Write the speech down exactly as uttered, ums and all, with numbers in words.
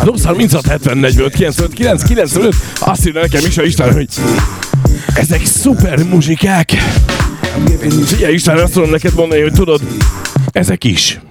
A nulla harminchat hetvennégy kilencvenöt kilenc kilencvenöt azt írja nekem is a István, hogy ezek szuper muzsikák. Figyelj István, azt tudom neked mondani, hogy tudod, ezek is.